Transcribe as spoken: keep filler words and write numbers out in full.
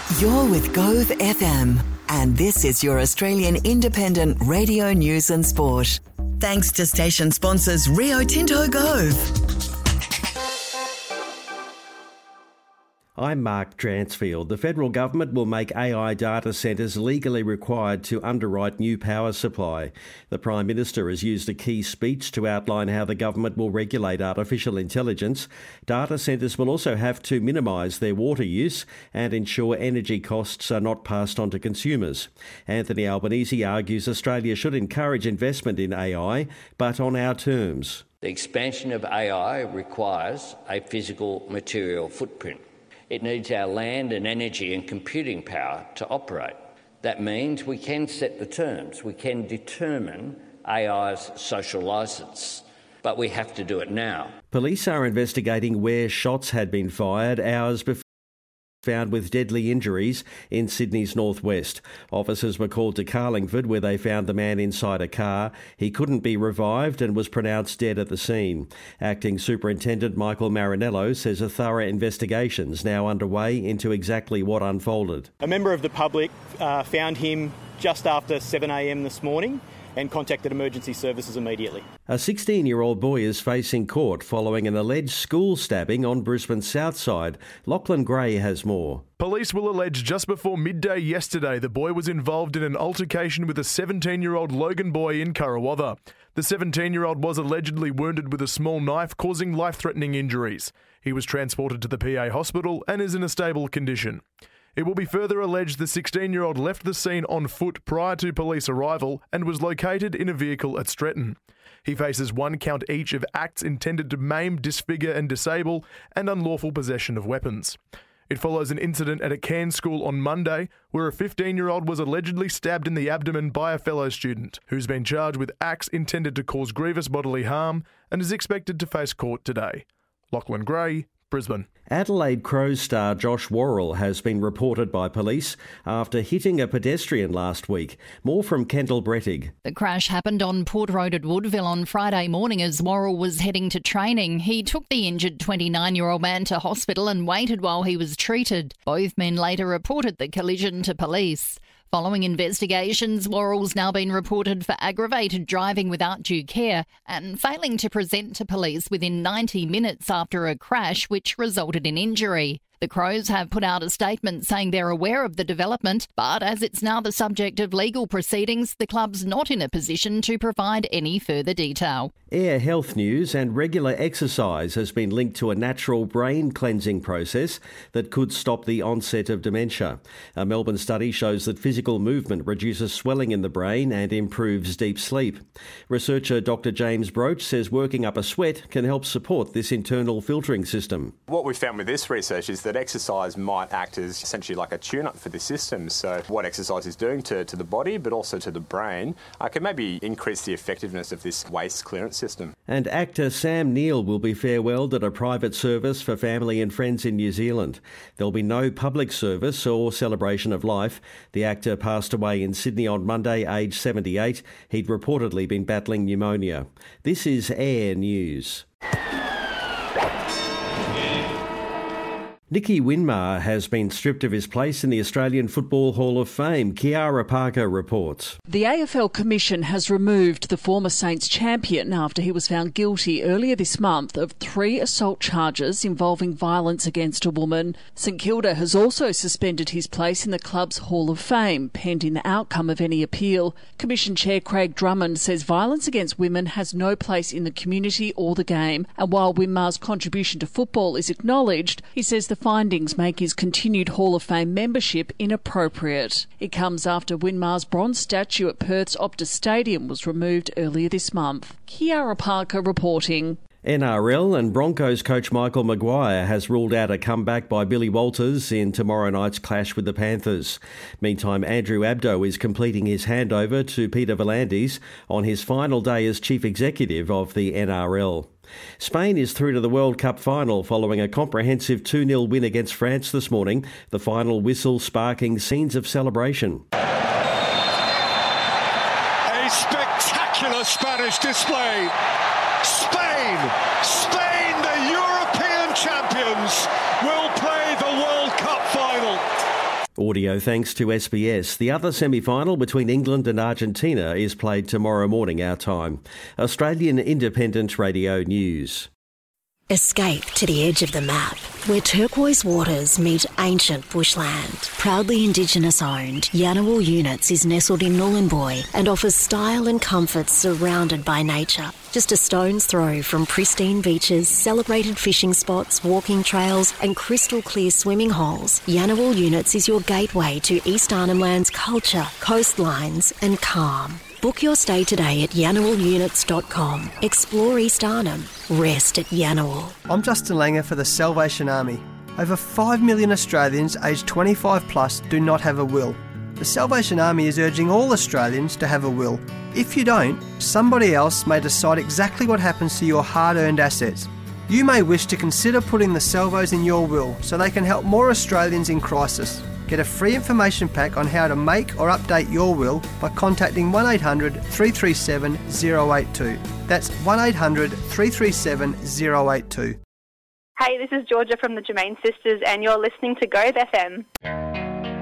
You're with Gove F M, and this is your Australian independent radio news and sport. Thanks to station sponsors Rio Tinto Gove. I'm Mark Dransfield. The federal government will make A I data centres legally required to underwrite new power supply. The Prime Minister has used a key speech to outline how the government will regulate artificial intelligence. Data centres will also have to minimise their water use and ensure energy costs are not passed on to consumers. Anthony Albanese argues Australia should encourage investment in A I, but on our terms. The expansion of A I requires a physical material footprint. It needs our land and energy and computing power to operate. That means we can set the terms. We can determine A I's social licence, but we have to do it now. Police are investigating where shots had been fired hours before found with deadly injuries in Sydney's northwest. Officers were called to Carlingford, where they found the man inside a car. He couldn't be revived and was pronounced dead at the scene. Acting Superintendent Michael Marinello says a thorough investigation is now underway into exactly what unfolded. A member of the public uh, found him just after seven a m this morning and contacted emergency services immediately. A sixteen-year-old boy is facing court following an alleged school stabbing on Brisbane's south side. Lachlan Gray has more. Police will allege just before midday yesterday the boy was involved in an altercation with a seventeen-year-old Logan boy in Karawatha. The seventeen-year-old was allegedly wounded with a small knife, causing life-threatening injuries. He was transported to the P A hospital and is in a stable condition. It will be further alleged the sixteen-year-old left the scene on foot prior to police arrival and was located in a vehicle at Stretton. He faces one count each of acts intended to maim, disfigure and disable and unlawful possession of weapons. It follows an incident at a Cairns school on Monday where a fifteen-year-old was allegedly stabbed in the abdomen by a fellow student who's been charged with acts intended to cause grievous bodily harm and is expected to face court today. Lachlan Gray, Brisbane. Adelaide Crows star Josh Worrell has been reported by police after hitting a pedestrian last week. More from Kendall Brettig. The crash happened on Port Road at Woodville on Friday morning as Worrell was heading to training. He took the injured twenty-nine-year-old man to hospital and waited while he was treated. Both men later reported the collision to police. Following investigations, Worrell's now been reported for aggravated driving without due care and failing to present to police within ninety minutes after a crash which resulted in injury. The Crows have put out a statement saying they're aware of the development, but as it's now the subject of legal proceedings, the club's not in a position to provide any further detail. Air health news and regular exercise has been linked to a natural brain cleansing process that could stop the onset of dementia. A Melbourne study shows that physical movement reduces swelling in the brain and improves deep sleep. Researcher Doctor James Broach says working up a sweat can help support this internal filtering system. What we found with this research is that exercise might act as essentially like a tune-up for the system. So what exercise is doing to, to the body, but also to the brain, uh, can maybe increase the effectiveness of this waste clearance system. And actor Sam Neill will be farewelled at a private service for family and friends in New Zealand. There'll be no public service or celebration of life. The actor passed away in Sydney on Monday, aged seventy-eight. He'd reportedly been battling pneumonia. This is Air News. Nicky Winmar has been stripped of his place in the Australian Football Hall of Fame. Kiara Parker reports. The A F L Commission has removed the former Saints champion after he was found guilty earlier this month of three assault charges involving violence against a woman. St Kilda has also suspended his place in the club's Hall of Fame, pending the outcome of any appeal. Commission Chair Craig Drummond says violence against women has no place in the community or the game, and while Winmar's contribution to football is acknowledged, he says the findings make his continued Hall of Fame membership inappropriate. It comes after Winmar's bronze statue at Perth's Optus Stadium was removed earlier this month. Kiara Parker reporting. N R L and Broncos coach Michael Maguire has ruled out a comeback by Billy Walters in tomorrow night's clash with the Panthers. Meantime, Andrew Abdo is completing his handover to Peter V'landys on his final day as chief executive of the N R L. Spain is through to the World Cup final following a comprehensive two nil win against France this morning, the final whistle sparking scenes of celebration. A spectacular Spanish display. Spain, Spain, the European champions, will play the World Cup final. Audio thanks to S B S. The other semi-final between England and Argentina is played tomorrow morning our time. Australian Independent Radio News. Escape to the edge of the map, where turquoise waters meet ancient bushland. Proudly Indigenous owned, Yanawal Units is nestled in Nhulunbuy and offers style and comfort surrounded by nature. Just a stone's throw from pristine beaches, celebrated fishing spots, walking trails and crystal clear swimming holes, Yanawal Units is your gateway to East Arnhem Land's culture, coastlines and calm. Book your stay today at yanawal units dot com. Explore East Arnhem. Rest at Yanawal. I'm Justin Langer for the Salvation Army. Over five million Australians aged twenty-five plus do not have a will. The Salvation Army is urging all Australians to have a will. If you don't, somebody else may decide exactly what happens to your hard-earned assets. You may wish to consider putting the Salvos in your will so they can help more Australians in crisis. Get a free information pack on how to make or update your will by contacting one eight hundred three three seven zero eight two. That's one eight hundred three three seven zero eight two. Hey, this is Georgia from the Germain Sisters and you're listening to Go F M.